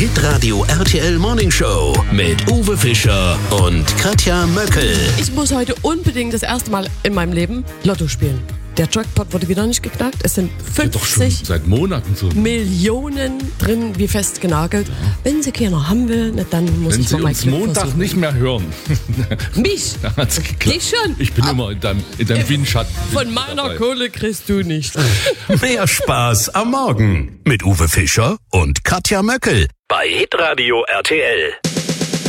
Hitradio RTL Morning Show mit Uwe Fischer und Katja Möckel. Ich muss heute unbedingt das erste Mal in meinem Leben Lotto spielen. Der Jackpot wurde wieder nicht geknackt. Es sind 50 doch schon seit Monaten so. Millionen drin, wie fest genagelt. Ja. Wenn sie keiner haben will, dann muss Wenn ich Sie mal mein uns Glück Montag versuchen. nicht mehr hören. Mich? Dich schon? Ich bin immer in deinem Windschatten. Von meiner dabei. Kohle kriegst du nicht. Mehr Spaß am Morgen mit Uwe Fischer und Katja Möckel bei Hitradio RTL.